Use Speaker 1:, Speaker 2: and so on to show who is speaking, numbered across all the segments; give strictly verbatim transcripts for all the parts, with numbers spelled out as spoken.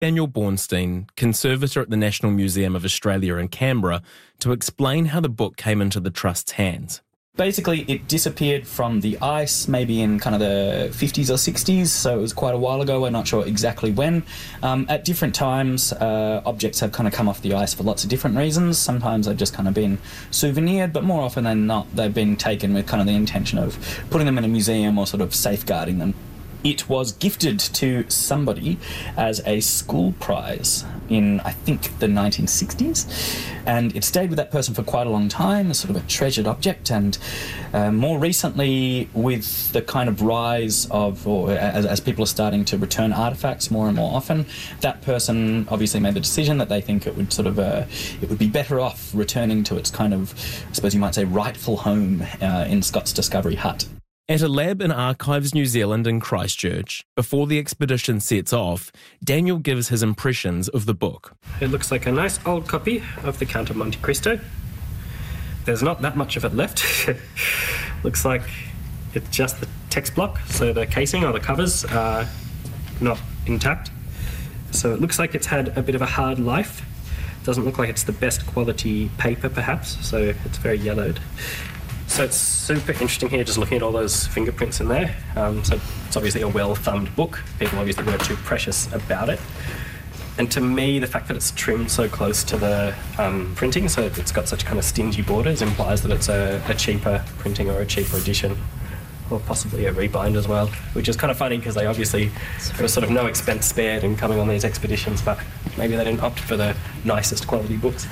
Speaker 1: Daniel Bornstein, conservator at the National Museum of Australia in Canberra, to explain how the book came into the Trust's hands.
Speaker 2: Basically, it disappeared from the ice maybe in kind of the fifties or sixties, so it was quite a while ago. We're not sure exactly when. Um, at different times, uh, objects have kind of come off the ice for lots of different reasons. Sometimes they've just kind of been souvenired, but more often than not, they've been taken with kind of the intention of putting them in a museum or sort of safeguarding them. It was gifted to somebody as a school prize in, I think, the nineteen sixties, and it stayed with that person for quite a long time, as sort of a treasured object, and uh, more recently, with the kind of rise of, or as, as people are starting to return artefacts more and more often, that person obviously made the decision that they think it would sort of, uh, it would be better off returning to its kind of, I suppose you might say, rightful home uh, in Scott's Discovery Hut.
Speaker 1: At a lab in Archives New Zealand in Christchurch, before the expedition sets off, Daniel gives his impressions of the book.
Speaker 3: It looks like a nice old copy of the Count of Monte Cristo. There's not that much of it left. Looks like it's just the text block, so the casing or the covers are not intact. So it looks like it's had a bit of a hard life. Doesn't look like it's the best quality paper, perhaps, so it's very yellowed. So it's super interesting here, just looking at all those fingerprints in there. Um, so it's obviously a well-thumbed book. People obviously weren't too precious about it. And to me, the fact that it's trimmed so close to the um, printing, so it's got such kind of stingy borders, implies that it's a, a cheaper printing or a cheaper edition, or possibly a rebind as well, which is kind of funny because they obviously, there was sort of no expense spared in coming on these expeditions, but maybe they didn't opt for the nicest quality books.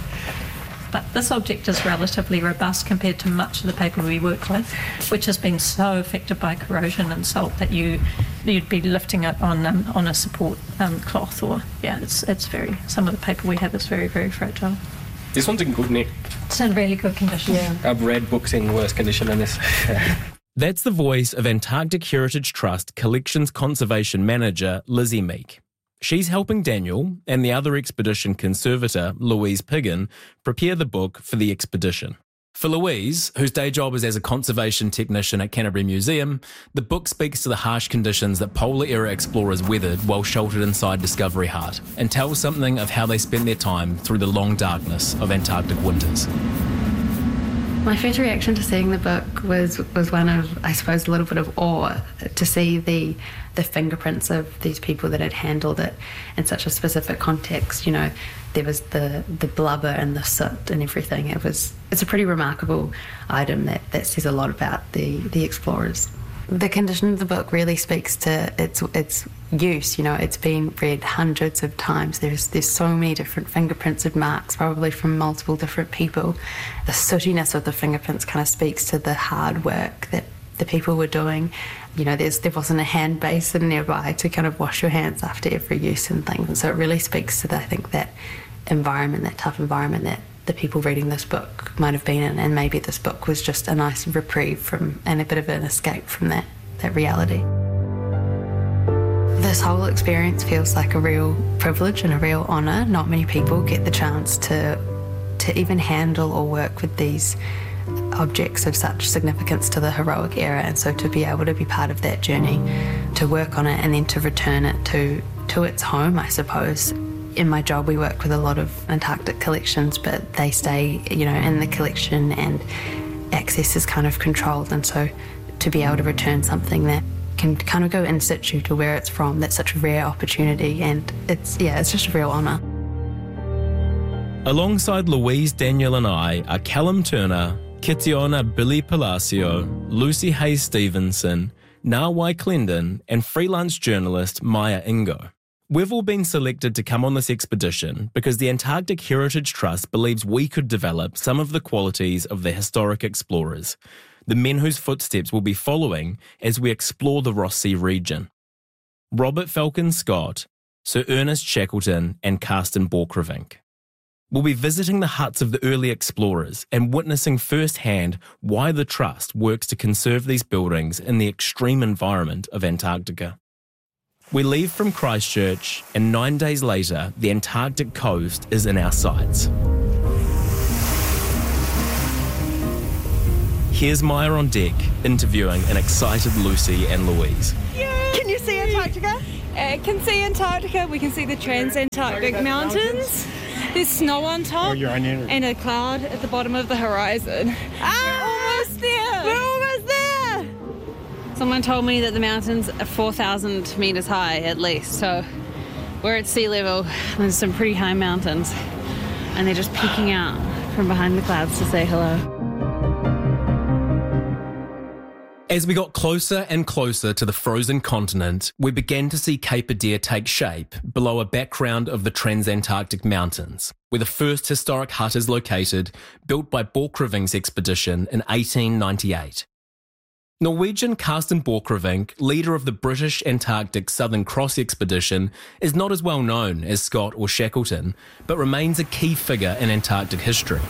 Speaker 4: But this object is relatively robust compared to much of the paper we work with, which has been so affected by corrosion and salt that you, you'd be lifting it on um, on a support um, cloth, or, yeah, it's it's very, some of the paper we have is very, very fragile.
Speaker 3: This one's in good nick.
Speaker 4: It's in really good condition.
Speaker 3: Yeah. I've read books in worse condition than this.
Speaker 1: That's the voice of Antarctic Heritage Trust Collections Conservation Manager Lizzie Meek. She's helping Daniel and the other expedition conservator, Louise Piggin, prepare the book for the expedition. For Louise, whose day job is as a conservation technician at Canterbury Museum, the book speaks to the harsh conditions that polar-era explorers weathered while sheltered inside Discovery Hut, and tells something of how they spent their time through the long darkness of Antarctic winters.
Speaker 5: My first reaction to seeing the book was was one of, I suppose, a little bit of awe to see the the fingerprints of these people that had handled it in such a specific context. You know, there was the the blubber and the soot and everything. It was it's a pretty remarkable item that, that says a lot about the, the explorers. The condition of the book really speaks to its its use. You know, it's been read hundreds of times. There's there's so many different fingerprints and marks, probably from multiple different people. The sootiness of the fingerprints kind of speaks to the hard work that the people were doing. You know, there's there wasn't a hand basin nearby to kind of wash your hands after every use and things. And so it really speaks to, the, I think, that environment, that tough environment that the people reading this book might have been in, and maybe this book was just a nice reprieve from, and a bit of an escape from that, that reality. This whole experience feels like a real privilege and a real honour. Not many people get the chance to to even handle or work with these objects of such significance to the heroic era, and so to be able to be part of that journey, to work on it and then to return it to, to its home, I suppose. In my job, we work with a lot of Antarctic collections, but they stay, you know, in the collection and access is kind of controlled. And so to be able to return something that can kind of go in situ to where it's from, that's such a rare opportunity. And it's, yeah, it's just a real honour.
Speaker 1: Alongside Louise, Daniel and I are Callum Turner, Kitiona Billy Palacio, Lucy Hayes Stevenson, Nawai Clendon, and freelance journalist Maya Ingo. We've all been selected to come on this expedition because the Antarctic Heritage Trust believes we could develop some of the qualities of the historic explorers, the men whose footsteps we'll be following as we explore the Ross Sea region. Robert Falcon Scott, Sir Ernest Shackleton, and Carsten Borchgrevink. We'll be visiting the huts of the early explorers and witnessing firsthand why the Trust works to conserve these buildings in the extreme environment of Antarctica. We leave from Christchurch, and nine days later, the Antarctic coast is in our sights. Here's Maya on deck, interviewing an excited Lucy and Louise.
Speaker 6: Yay! Can you see Antarctica? uh, can see Antarctica. We can see the Transantarctic Mountains. There's snow on top and a cloud at the bottom of the horizon. Ah, we're almost there. We're almost there.
Speaker 7: Someone told me that the mountains are four thousand metres high at least, so we're at sea level. There's some pretty high mountains, and they're just peeking out from behind the clouds to say hello.
Speaker 1: As we got closer and closer to the frozen continent, we began to see Cape Adare take shape below a background of the Transantarctic Mountains, where the first historic hut is located, built by Borchgrevink's expedition in eighteen ninety-eight. Norwegian Carsten Borchgrevink, leader of the British Antarctic Southern Cross expedition, is not as well known as Scott or Shackleton, but remains a key figure in Antarctic history.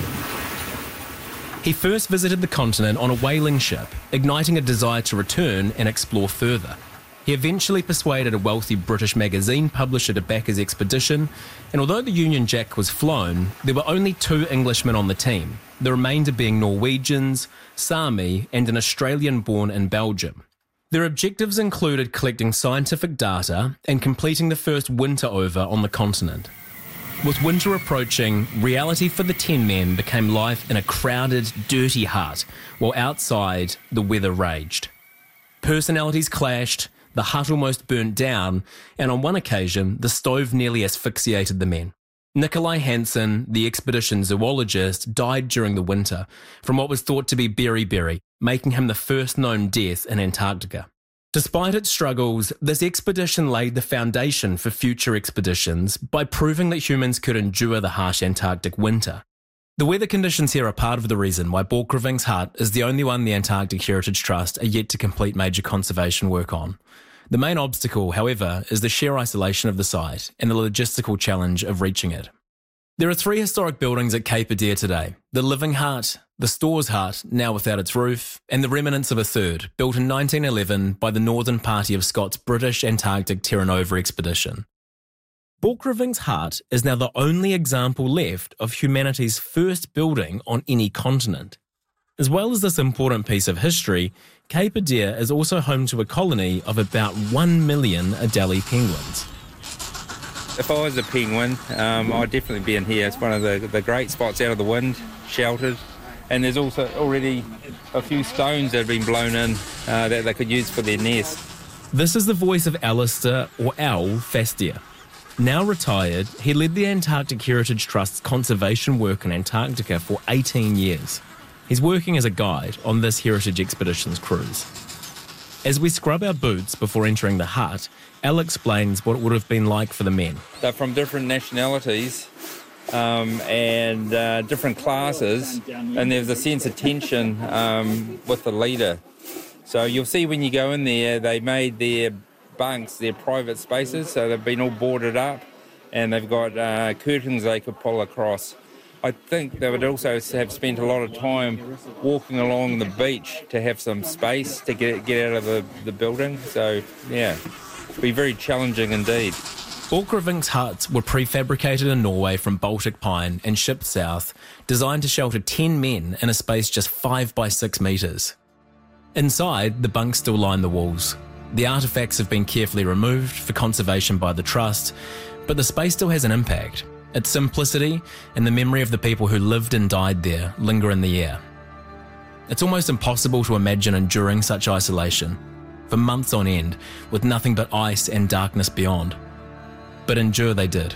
Speaker 1: He first visited the continent on a whaling ship, igniting a desire to return and explore further. He eventually persuaded a wealthy British magazine publisher to back his expedition, and although the Union Jack was flown, there were only two Englishmen on the team, the remainder being Norwegians, Sami, and an Australian born in Belgium. Their objectives included collecting scientific data and completing the first winter over on the continent. With winter approaching, reality for the ten men became life in a crowded, dirty hut, while outside, the weather raged. Personalities clashed, the hut almost burnt down, and on one occasion, the stove nearly asphyxiated the men. Nikolai Hansen, the expedition zoologist, died during the winter from what was thought to be beriberi, making him the first known death in Antarctica. Despite its struggles, this expedition laid the foundation for future expeditions by proving that humans could endure the harsh Antarctic winter. The weather conditions here are part of the reason why Borchgrevink's hut is the only one the Antarctic Heritage Trust are yet to complete major conservation work on. The main obstacle, however, is the sheer isolation of the site and the logistical challenge of reaching it. There are three historic buildings at Cape Adare today: the Living Hut, the Stores Hut, now without its roof, and the remnants of a third, built in nineteen eleven by the Northern Party of Scott's British Antarctic Terra Nova expedition. Borchgrevink's hut is now the only example left of humanity's first building on any continent. As well as this important piece of history, Cape Adare is also home to a colony of about one million Adelie penguins.
Speaker 8: If I was a penguin, um, I'd definitely be in here. It's one of the, the great spots out of the wind, sheltered. And there's also already a few stones that have been blown in uh, that they could use for their nest.
Speaker 1: This is the voice of Alistair, or Al, Fastier. Now retired, he led the Antarctic Heritage Trust's conservation work in Antarctica for eighteen years. He's working as a guide on this Heritage Expeditions cruise. As we scrub our boots before entering the hut, Al explains what it would have been like for the men.
Speaker 8: They're from different nationalities um, and uh, different classes, and there's a sense of tension um, with the leader. So you'll see when you go in there, they made their bunks, their private spaces, so they've been all boarded up, and they've got uh, curtains they could pull across. I think they would also have spent a lot of time walking along the beach to have some space to get get out of the, the building. So, yeah, it'd be very challenging indeed.
Speaker 1: Borchgrevink's huts were prefabricated in Norway from Baltic pine and shipped south, designed to shelter ten men in a space just five by six metres. Inside, the bunks still line the walls. The artefacts have been carefully removed for conservation by the Trust, but the space still has an impact. Its simplicity and the memory of the people who lived and died there linger in the air. It's almost impossible to imagine enduring such isolation for months on end with nothing but ice and darkness beyond. But endure they did.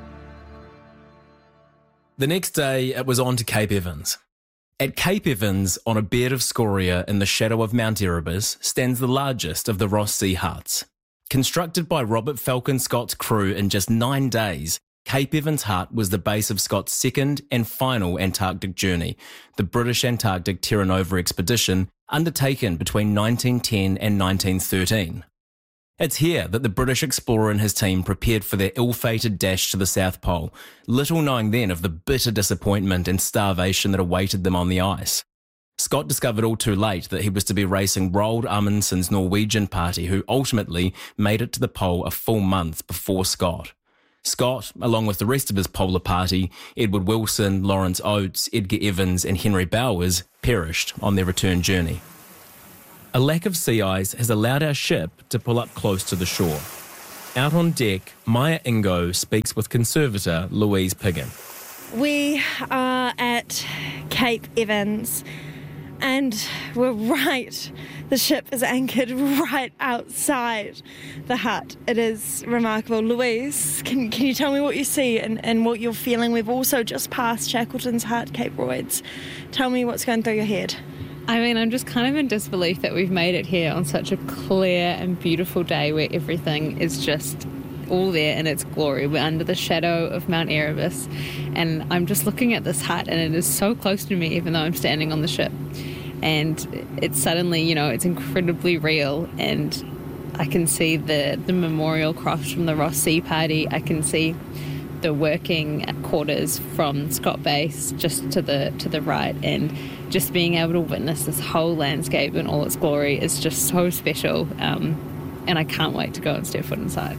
Speaker 1: The next day, it was on to Cape Evans. At Cape Evans, on a bed of scoria in the shadow of Mount Erebus, stands the largest of the Ross Sea huts. Constructed by Robert Falcon Scott's crew in just nine days, Cape Evans Hut was the base of Scott's second and final Antarctic journey, the British Antarctic Terra Nova expedition, undertaken between nineteen ten and nineteen thirteen. It's here that the British explorer and his team prepared for their ill-fated dash to the South Pole, little knowing then of the bitter disappointment and starvation that awaited them on the ice. Scott discovered all too late that he was to be racing Roald Amundsen's Norwegian party, who ultimately made it to the pole a full month before Scott. Scott, along with the rest of his polar party, Edward Wilson, Lawrence Oates, Edgar Evans and Henry Bowers, perished on their return journey. A lack of sea ice has allowed our ship to pull up close to the shore. Out on deck, Maya Ingo speaks with conservator Louise Piggin.
Speaker 6: We are at Cape Evans and we're right, the ship is anchored right outside the hut. It is remarkable. Louise, can, can you tell me what you see and, and what you're feeling? We've also just passed Shackleton's hut, Cape Royds. Tell me what's going through your head.
Speaker 7: I mean, I'm just kind of in disbelief that we've made it here on such a clear and beautiful day where everything is just all there in its glory. We're under the shadow of Mount Erebus, and I'm just looking at this hut, and it is so close to me even though I'm standing on the ship. And it's suddenly, you know, it's incredibly real, and I can see the, the memorial cross from the Ross Sea Party. I can see the working quarters from Scott Base just to the to the right, and just being able to witness this whole landscape in all its glory is just so special, um, and I can't wait to go and step foot inside.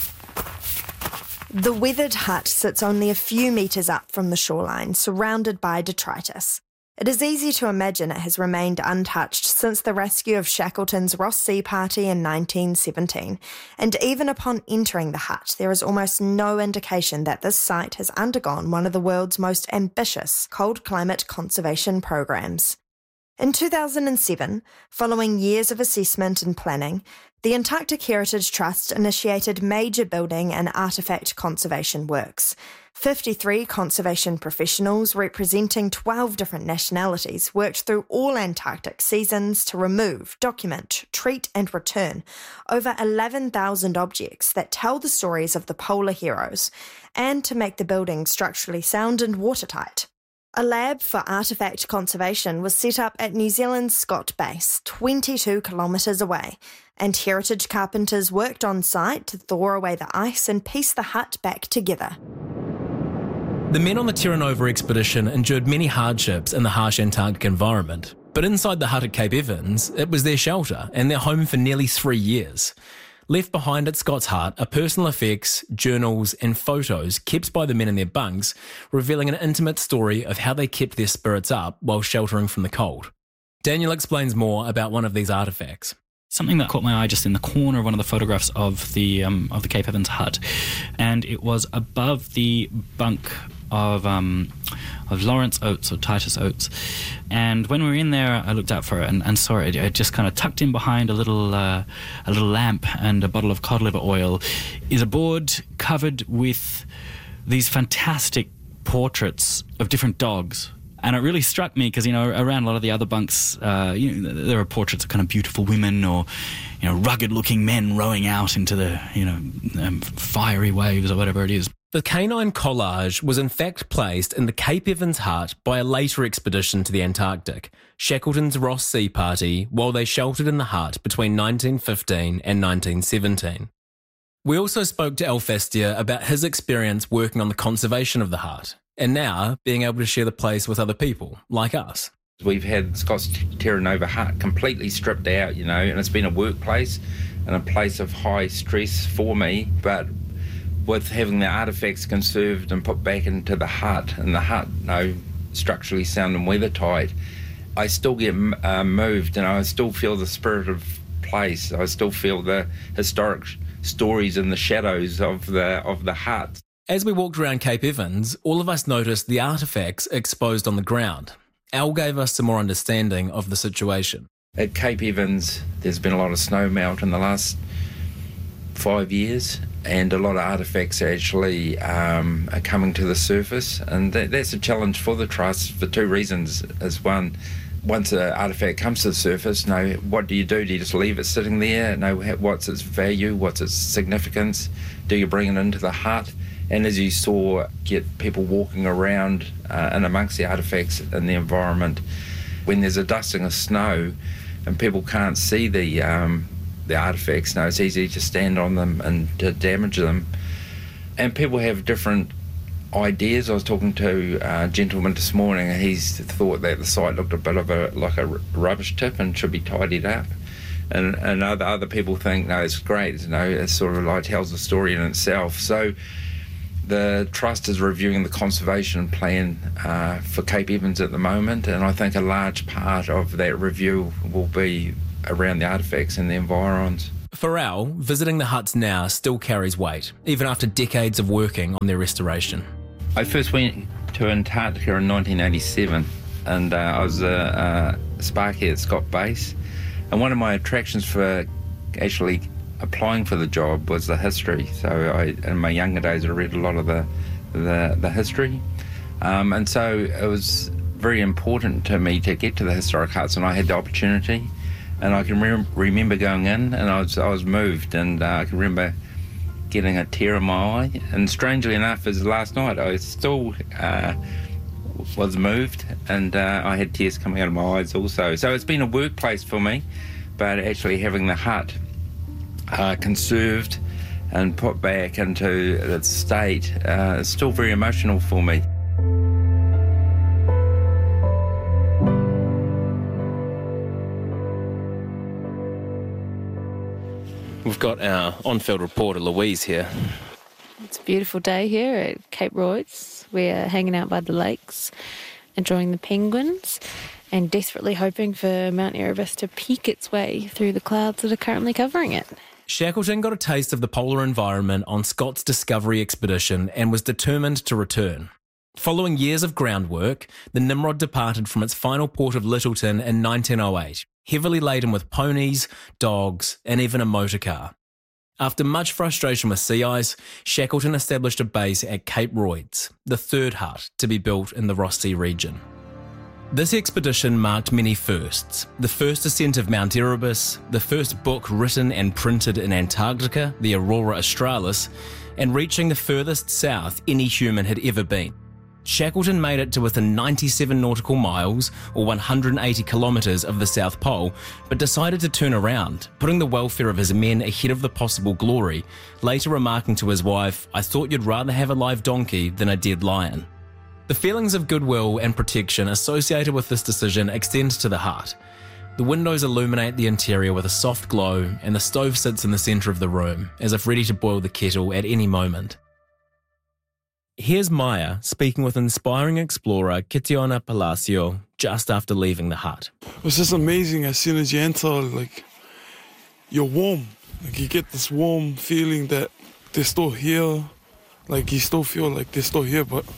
Speaker 9: The weathered hut sits only a few metres up from the shoreline, surrounded by detritus. It is easy to imagine it has remained untouched since the rescue of Shackleton's Ross Sea Party in nineteen seventeen, and even upon entering the hut, there is almost no indication that this site has undergone one of the world's most ambitious cold climate conservation programs. In two thousand seven, following years of assessment and planning, the Antarctic Heritage Trust initiated major building and artefact conservation works. fifty-three conservation professionals representing twelve different nationalities worked through all Antarctic seasons to remove, document, treat and return over eleven thousand objects that tell the stories of the polar heroes, and to make the building structurally sound and watertight. A lab for artefact conservation was set up at New Zealand's Scott Base, twenty-two kilometres away, and heritage carpenters worked on site to thaw away the ice and piece the hut back together.
Speaker 1: The men on the Terra Nova expedition endured many hardships in the harsh Antarctic environment, but inside the hut at Cape Evans, it was their shelter and their home for nearly three years. Left behind at Scott's hut are personal effects, journals and photos kept by the men in their bunks, revealing an intimate story of how they kept their spirits up while sheltering from the cold. Daniel explains more about one of these artefacts.
Speaker 2: Something that caught my eye just in the corner of one of the photographs of the um, of the Cape Evans hut, and it was above the bunk of um, of Lawrence Oates or Titus Oates. And when we were in there, I looked out for it and, and saw it. It just kind of tucked in behind a little uh, a little lamp and a bottle of cod liver oil is a board covered with these fantastic portraits of different dogs. And it really struck me because, you know, around a lot of the other bunks, uh, you know, there are portraits of kind of beautiful women or, you know, rugged-looking men rowing out into the, you know, um, fiery waves or whatever it is.
Speaker 1: The canine collage was in fact placed in the Cape Evans hut by a later expedition to the Antarctic, Shackleton's Ross Sea Party, while they sheltered in the hut between nineteen fifteen and nineteen seventeen. We also spoke to Alfastia about his experience working on the conservation of the hut, and now being able to share the place with other people, like us.
Speaker 8: We've had Scott's Terra Nova hut completely stripped out, you know, and it's been a workplace and a place of high stress for me, but with having the artefacts conserved and put back into the hut, and the hut, you know, structurally sound and weathertight, I still get uh, moved, and I still feel the spirit of place. I still feel the historic stories in the shadows of the of the hut.
Speaker 1: As we walked around Cape Evans, all of us noticed the artefacts exposed on the ground. Al gave us some more understanding of the situation.
Speaker 8: At Cape Evans, there's been a lot of snow melt in the last five years, and a lot of artefacts actually um, are coming to the surface, and that, that's a challenge for the Trust for two reasons. As one, once an artefact comes to the surface, you know, what do you do? Do you just leave it sitting there? Know what's its value? What's its significance? Do you bring it into the hut? And as you saw, get people walking around uh, and amongst the artefacts in the environment. When there's a dusting of snow and people can't see the um, the artefacts, no, it's easy to stand on them and to damage them. And people have different ideas. I was talking to a gentleman this morning, and he's thought that the site looked a bit of a like a rubbish tip and should be tidied up. And, and other other people think, no, it's great. You know, it sort of like tells a story in itself. So the Trust is reviewing the conservation plan uh, for Cape Evans at the moment, and I think a large part of that review will be around the artefacts and the environs.
Speaker 1: For Al, visiting the huts now still carries weight, even after decades of working on their restoration.
Speaker 8: I first went to Antarctica in nineteen eighty-seven, and uh, I was a, a sparky at Scott Base. And one of my attractions for actually applying for the job was the history. So I, in my younger days, I read a lot of the the, the history. Um, and so it was very important to me to get to the historic huts, and I had the opportunity. And I can re- remember going in, and I was I was moved, and uh, I can remember getting a tear in my eye. And strangely enough, as last night, I still uh, was moved, and uh, I had tears coming out of my eyes also. So it's been a workplace for me, but actually having the hut uh, conserved and put back into its state uh, is still very emotional for me.
Speaker 1: We've got our on-field reporter, Louise, here.
Speaker 10: It's a beautiful day here at Cape Royds. We're hanging out by the lakes, enjoying the penguins, and desperately hoping for Mount Erebus to peek its way through the clouds that are currently covering it.
Speaker 1: Shackleton got a taste of the polar environment on Scott's Discovery expedition and was determined to return. Following years of groundwork, the Nimrod departed from its final port of Lyttelton in nineteen oh eight, heavily laden with ponies, dogs, and even a motor car. After much frustration with sea ice, Shackleton established a base at Cape Royds, the third hut to be built in the Ross Sea region. This expedition marked many firsts. The first ascent of Mount Erebus, the first book written and printed in Antarctica, the Aurora Australis, and reaching the furthest south any human had ever been. Shackleton made it to within ninety-seven nautical miles, or one hundred eighty kilometres of the South Pole, but decided to turn around, putting the welfare of his men ahead of the possible glory, later remarking to his wife, "I thought you'd rather have a live donkey than a dead lion." The feelings of goodwill and protection associated with this decision extend to the hut. The windows illuminate the interior with a soft glow, and the stove sits in the centre of the room, as if ready to boil the kettle at any moment. Here's Maya speaking with inspiring explorer Kitiona Palacio just after leaving the hut.
Speaker 11: It was just amazing. As soon as you enter, like, you're warm. Like, you get this warm feeling that they're still here. Like, you still feel like they're still here, but,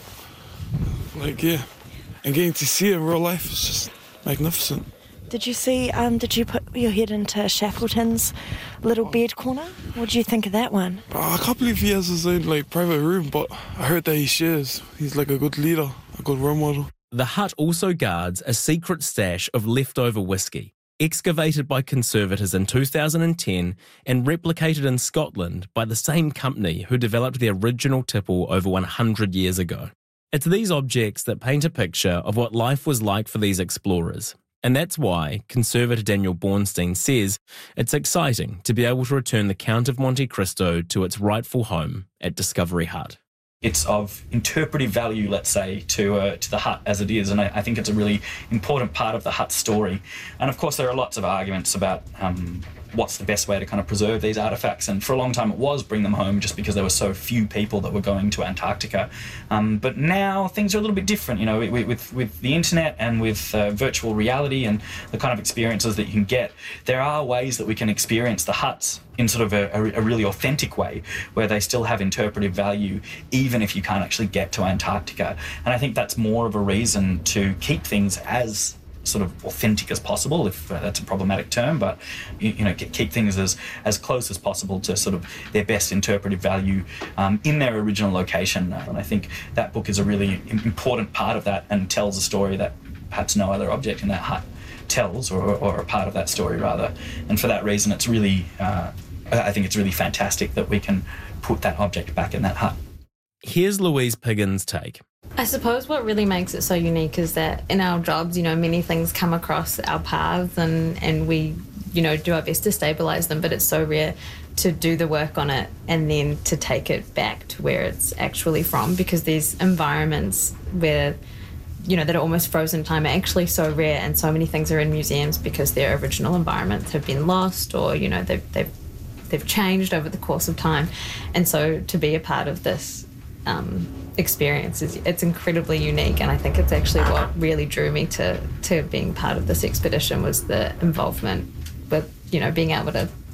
Speaker 11: like, yeah. And getting to see it in real life is just magnificent.
Speaker 9: Did you see, um, did you put your head into Shackleton's little bed corner? What did you think of that one?
Speaker 11: I can't believe he has his own, like, private room, but I heard that he shares. He's like a good leader, a good role model.
Speaker 1: The hut also guards a secret stash of leftover whiskey, excavated by conservators in two thousand ten and replicated in Scotland by the same company who developed the original tipple over one hundred years ago. It's these objects that paint a picture of what life was like for these explorers. And that's why conservator Daniel Bornstein says it's exciting to be able to return the Count of Monte Cristo to its rightful home at Discovery Hut.
Speaker 2: It's of interpretive value, let's say, to uh, to the hut as it is, and I, I think it's a really important part of the hut story. And of course, there are lots of arguments about um, what's the best way to kind of preserve these artefacts, and for a long time it was bring them home, just because there were so few people that were going to Antarctica. Um, but now things are a little bit different, you know, with with, with the internet and with uh, virtual reality and the kind of experiences that you can get. There are ways that we can experience the huts in sort of a, a, a really authentic way, where they still have interpretive value, even if you can't actually get to Antarctica. And I think that's more of a reason to keep things as sort of authentic as possible, if uh, that's a problematic term, but you, you know, keep things as as close as possible to sort of their best interpretive value um, in their original location. And I think that book is a really important part of that, and tells a story that perhaps no other object in that hut tells, or, or a part of that story rather. And for that reason, it's really, uh, I think it's really fantastic that we can put that object back in that hut.
Speaker 1: Here's Louise Piggins' take.
Speaker 10: I suppose what really makes it so unique is that in our jobs, you know, many things come across our paths, and, and we, you know, do our best to stabilise them, but it's so rare to do the work on it and then to take it back to where it's actually from, because these environments where, you know, that are almost frozen time are actually so rare, and so many things are in museums because their original environments have been lost, or, you know, they've, they've, they've changed over the course of time. And so to be a part of this um, experience is, it's incredibly unique, and I think it's actually what really drew me to to being part of this expedition, was the involvement with, you know, being able to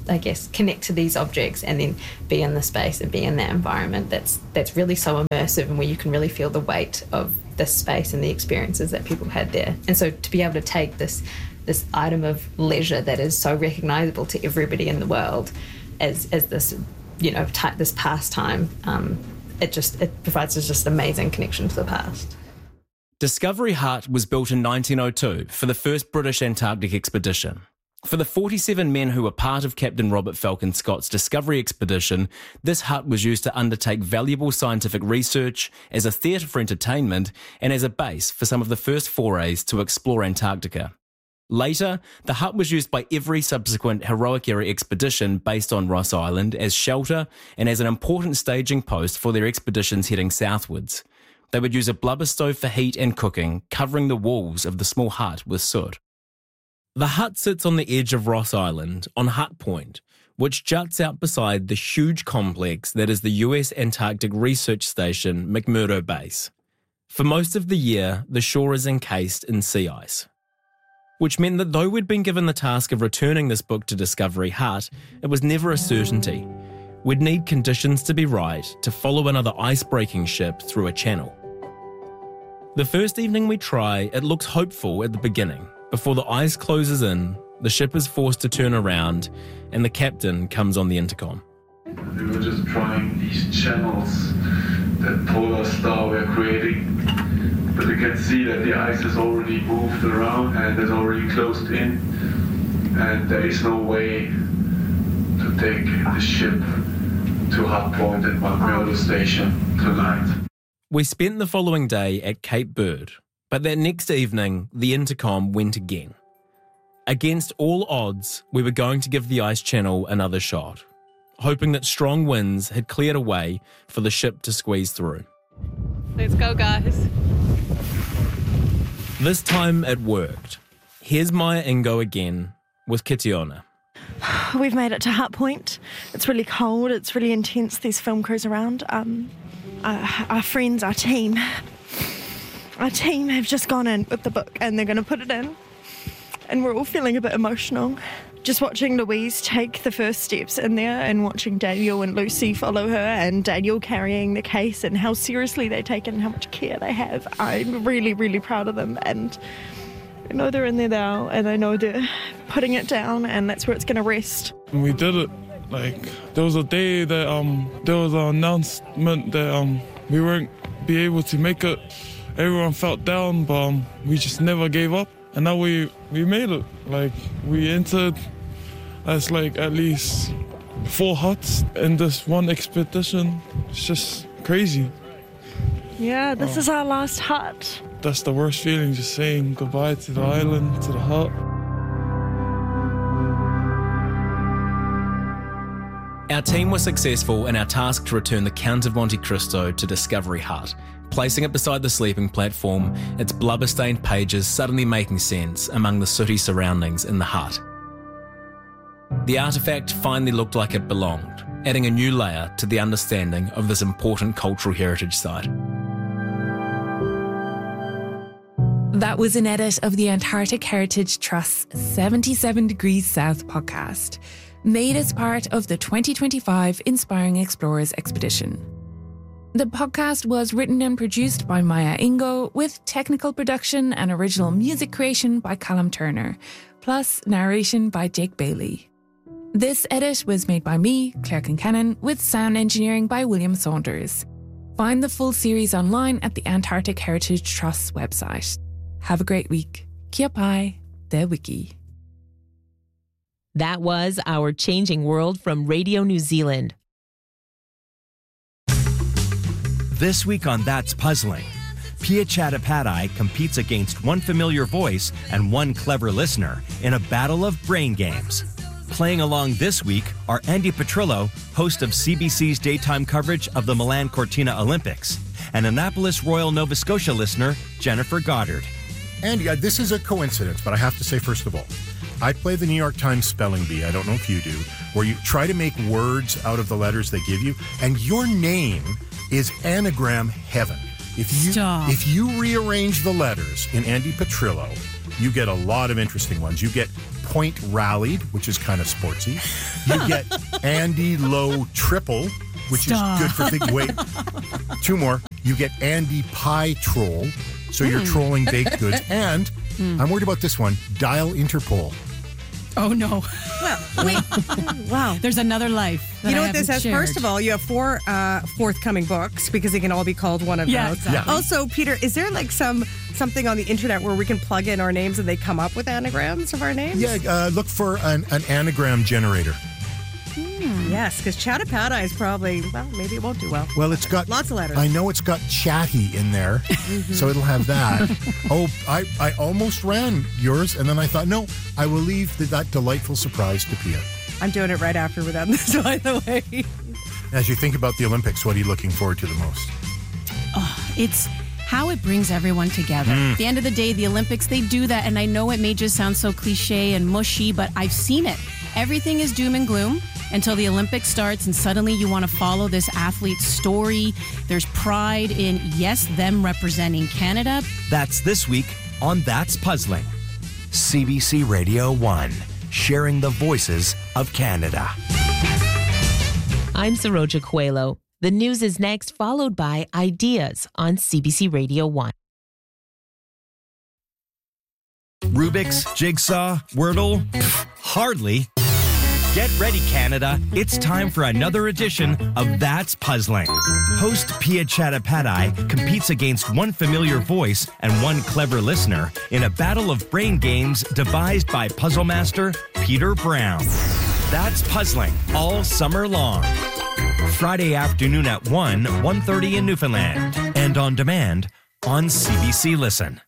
Speaker 10: I guess, connect to these objects and then be in the space and be in that environment that's that's really so immersive and where you can really feel the weight of this space and the experiences that people had there. And so to be able to take this this item of leisure that is so recognisable to everybody in the world as as this, you know, t- this pastime, um, it just it provides us just amazing connection to the past.
Speaker 1: Discovery Hut was built in nineteen oh two for the first British Antarctic expedition. For the forty-seven men who were part of Captain Robert Falcon Scott's Discovery expedition, this hut was used to undertake valuable scientific research, as a theatre for entertainment, and as a base for some of the first forays to explore Antarctica. Later, the hut was used by every subsequent heroic-era expedition based on Ross Island as shelter and as an important staging post for their expeditions heading southwards. They would use a blubber stove for heat and cooking, covering the walls of the small hut with soot. The hut sits on the edge of Ross Island, on Hut Point, which juts out beside the huge complex that is the U S Antarctic Research Station McMurdo Base. For most of the year, the shore is encased in sea ice, which meant that though we'd been given the task of returning this book to Discovery Hut, it was never a certainty. We'd need conditions to be right to follow another ice-breaking ship through a channel. The first evening we try, it looks hopeful at the beginning. Before the ice closes in, the ship is forced to turn around and the captain comes on the intercom.
Speaker 12: We were just trying these channels that Polar Star were creating, but we can see that the ice has already moved around and is already closed in, and there is no way to take the ship to Hut Point at McMurdo Station tonight.
Speaker 1: We spent the following day at Cape Bird, but that next evening, the intercom went again. Against all odds, we were going to give the ice channel another shot, hoping that strong winds had cleared a way for the ship to squeeze through.
Speaker 7: Let's go, guys.
Speaker 1: This time it worked. Here's Maya Ingo again with Kitiona.
Speaker 6: We've made it to Hut Point. It's really cold, it's really intense, these film crews around. Um, uh, our friends, our team, our team have just gone in with the book and they're going to put it in. And we're all feeling a bit emotional. Just watching Louise take the first steps in there and watching Daniel and Lucy follow her and Daniel carrying the case and how seriously they take it and how much care they have. I'm really, really proud of them, and I know they're in there now and I know they're putting it down and that's where it's going to rest.
Speaker 11: We did it. Like, there was a day that um there was an announcement that um we weren't be able to make it. Everyone felt down, but um, we just never gave up. And now we, we made it. Like, we entered as like at least four huts in this one expedition. It's just crazy.
Speaker 6: Yeah, this
Speaker 11: oh.
Speaker 6: is our last hut.
Speaker 11: That's the worst feeling, just saying goodbye to the island, to the hut.
Speaker 1: Our team was successful in our task to return the Count of Monte Cristo to Discovery Hut, placing it beside the sleeping platform, its blubber-stained pages suddenly making sense among the sooty surroundings in the hut. The artefact finally looked like it belonged, adding a new layer to the understanding of this important cultural heritage site.
Speaker 13: That was an edit of the Antarctic Heritage Trust's seventy-seven Degrees South podcast, made as part of the twenty twenty-five Inspiring Explorers expedition. The podcast was written and produced by Maya Ingo, with technical production and original music creation by Callum Turner, plus narration by Jake Bailey. This edit was made by me, Claire Kincannon, with sound engineering by William Saunders. Find the full series online at the Antarctic Heritage Trust's website. Have a great week. Kia pai, te wiki.
Speaker 14: That was Our Changing World from Radio New Zealand.
Speaker 15: This week on That's Puzzling, Pia Chattopadhyay competes against one familiar voice and one clever listener in a battle of brain games. Playing along this week are Andy Petrillo, host of C B C's daytime coverage of the Milan Cortina Olympics, and Annapolis Royal Nova Scotia listener Jennifer Goddard.
Speaker 16: Andy, this is a coincidence, but I have to say, first of all, I play the New York Times spelling bee, I don't know if you do, where you try to make words out of the letters they give you, and your name is anagram heaven. If you
Speaker 17: Stop.
Speaker 16: if you rearrange the letters in Andy Petrillo, you get a lot of interesting ones. You get Point Rallied, which is kind of sportsy. You get Andy Low Triple, which
Speaker 17: Stop.
Speaker 16: is good for big weight. Two more. You get Andy Pie Troll, so you're
Speaker 17: Mm.
Speaker 16: trolling baked goods. And
Speaker 17: Mm.
Speaker 16: I'm worried about this one. Dial Interpol.
Speaker 17: Oh, no.
Speaker 18: Well, wait. Wow.
Speaker 17: There's another life. that
Speaker 18: You know
Speaker 17: I
Speaker 18: what this
Speaker 17: haven't
Speaker 18: has?
Speaker 17: shared.
Speaker 18: First of all, you have four uh, forthcoming books because they can all be called one of
Speaker 17: Yeah,
Speaker 18: those.
Speaker 17: exactly.
Speaker 18: Also, Peter, is there like some something on the internet where we can plug in our names and they come up with anagrams of our names?
Speaker 16: Yeah, uh, look for an, an anagram generator.
Speaker 18: Hmm. Yes, because Chattapada is probably, well, maybe it won't do well.
Speaker 16: Well, it's got
Speaker 18: lots of letters.
Speaker 16: I know it's got chatty in there, so it'll have that. Oh, I, I almost ran yours, and then I thought, no, I will leave the, that delightful surprise to Pia.
Speaker 18: I'm doing it right after we're done this, by the way.
Speaker 16: As you think about the Olympics, what are you looking forward to the most?
Speaker 17: Oh, it's how it brings everyone together.
Speaker 16: Mm.
Speaker 17: At the end of the day, the Olympics, they do that. And I know it may just sound so cliche and mushy, but I've seen it. Everything is doom and gloom until the Olympics starts, and suddenly you want to follow this athlete's story. There's pride in, yes, them representing Canada.
Speaker 15: That's this week on That's Puzzling. C B C Radio one, sharing the voices of Canada.
Speaker 14: I'm Saroja Coelho. The news is next, followed by Ideas on C B C Radio one.
Speaker 15: Rubik's, Jigsaw, Wordle? Pfft, hardly. Get ready, Canada. It's time for another edition of That's Puzzling. Host Pia Chattopadhyay competes against one familiar voice and one clever listener in a battle of brain games devised by puzzle master Peter Brown. That's Puzzling all summer long. Friday afternoon at one, one thirty in Newfoundland. And on demand on C B C Listen.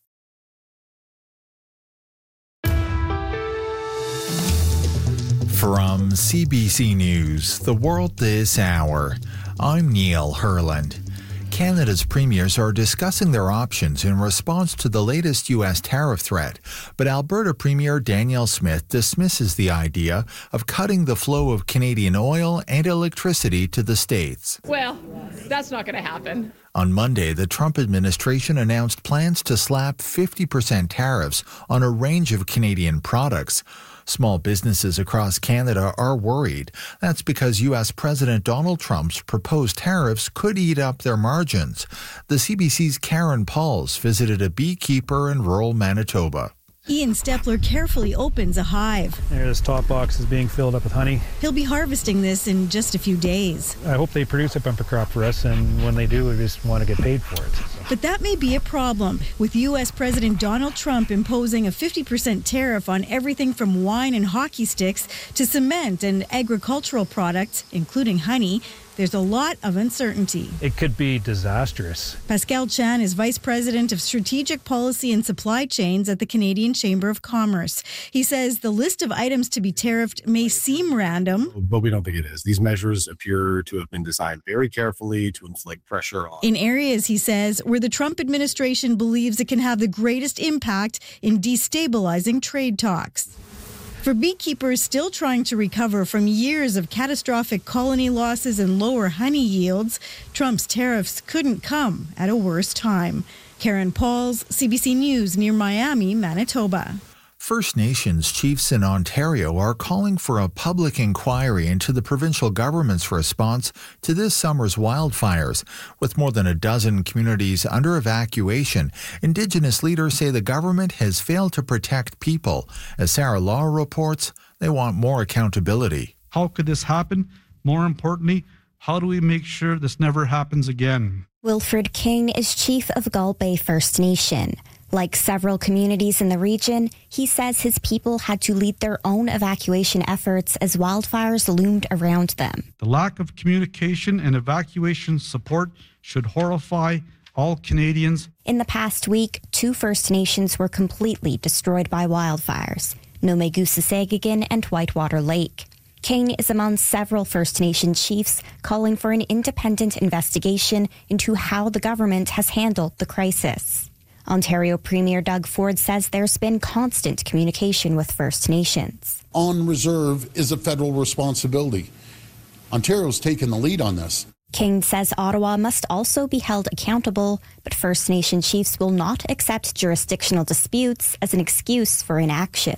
Speaker 19: From C B C News, The World This Hour, I'm Neil Herland. Canada's premiers are discussing their options in response to the latest U S tariff threat, but Alberta Premier Danielle Smith dismisses the idea of cutting the flow of Canadian oil and electricity to the States.
Speaker 20: Well, that's not going to happen.
Speaker 19: On Monday, the Trump administration announced plans to slap fifty percent tariffs on a range of Canadian products. Small businesses across Canada are worried. That's because U S President Donald Trump's proposed tariffs could eat up their margins. The C B C's Karen Pauls visited a beekeeper in rural Manitoba.
Speaker 21: Ian Stepler carefully opens a hive.
Speaker 22: This top box is being filled up with honey.
Speaker 21: He'll be harvesting this in just a few days.
Speaker 22: I hope they produce a bumper crop for us, and when they do, we just want to get paid for it.
Speaker 21: But that may be a problem, with U S President Donald Trump imposing a fifty percent tariff on everything from wine and hockey sticks to cement and agricultural products, including honey. There's a lot of uncertainty.
Speaker 22: It could be disastrous.
Speaker 21: Pascal Chan is Vice President of Strategic Policy and Supply Chains at the Canadian Chamber of Commerce. He says the list of items to be tariffed may seem random,
Speaker 23: but we don't think it is. These measures appear to have been designed very carefully to inflict pressure on.
Speaker 21: in areas, he says, where the Trump administration believes it can have the greatest impact in destabilizing trade talks. For beekeepers still trying to recover from years of catastrophic colony losses and lower honey yields, Trump's tariffs couldn't come at a worse time. Karen Pauls, C B C News, near Miami, Manitoba.
Speaker 19: First Nations chiefs in Ontario are calling for a public inquiry into the provincial government's response to this summer's wildfires. With more than a dozen communities under evacuation, Indigenous leaders say the government has failed to protect people. As Sarah Law reports, they want more accountability.
Speaker 24: How could this happen? More importantly, how do we make sure this never happens again?
Speaker 25: Wilfred King is chief of Gull Bay First Nation. Like several communities in the region, he says his people had to lead their own evacuation efforts as wildfires loomed around them.
Speaker 24: The lack of communication and evacuation support should horrify all Canadians.
Speaker 25: In the past week, two First Nations were completely destroyed by wildfires, Nomegusasegagan and Whitewater Lake. King is among several First Nation chiefs calling for an independent investigation into how the government has handled the crisis. Ontario Premier Doug Ford says there's been constant communication with First Nations.
Speaker 26: On reserve is a federal responsibility. Ontario's taken the lead on this.
Speaker 25: King says Ottawa must also be held accountable, but First Nation chiefs will not accept jurisdictional disputes as an excuse for inaction.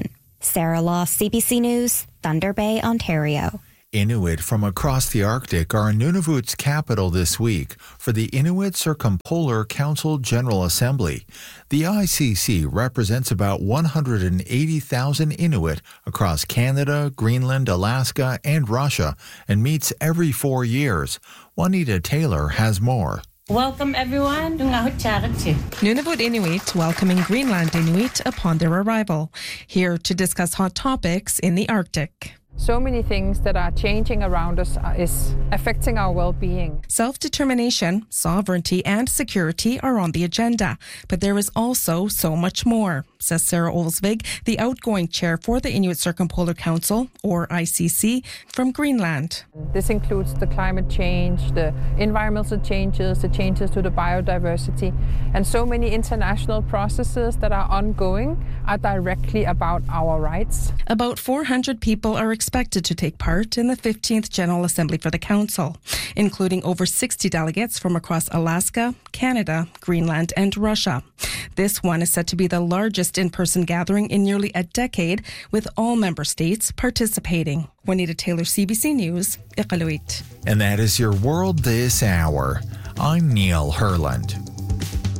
Speaker 25: Sarah Law, C B C News, Thunder Bay, Ontario.
Speaker 19: Inuit from across the Arctic are in Nunavut's capital this week for the Inuit Circumpolar Council General Assembly. The I C C represents about one hundred eighty thousand Inuit across Canada, Greenland, Alaska, and Russia and meets every four years. Juanita Taylor has more.
Speaker 2: Welcome everyone to
Speaker 3: Nunavut Inuit welcoming Greenland Inuit upon their arrival, here to discuss hot topics in the Arctic.
Speaker 4: So many things that are changing around us is affecting our well-being.
Speaker 3: Self-determination, sovereignty, and security are on the agenda, but there is also so much more, says Sarah Olsvig, the outgoing chair for the Inuit Circumpolar Council, or I C C, from Greenland.
Speaker 4: This includes the climate change, the environmental changes, the changes to the biodiversity, and so many international processes that are ongoing are directly about our rights.
Speaker 3: About four hundred people are expected to take part in the fifteenth General Assembly for the Council, including over sixty delegates from across Alaska, Canada, Greenland, and Russia. This one is set to be the largest in-person gathering in nearly a decade, with all member states participating. Juanita Taylor, C B C News, Iqaluit.
Speaker 19: And that is your world this hour. I'm Neil Herland.